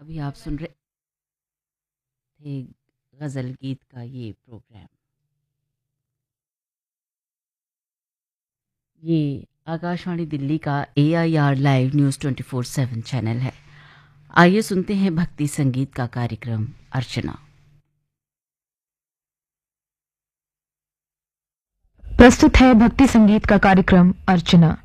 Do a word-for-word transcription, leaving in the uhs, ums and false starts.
अभी आप सुन रहे थे गज़ल गीत का ये प्रोग्राम। ये आकाशवाणी दिल्ली का ए I R live news twenty four seven channel है। आइए सुनते हैं भक्ति संगीत का कार्यक्रम अर्चना। प्रस्तुत है भक्ति संगीत का कार्यक्रम अर्चना।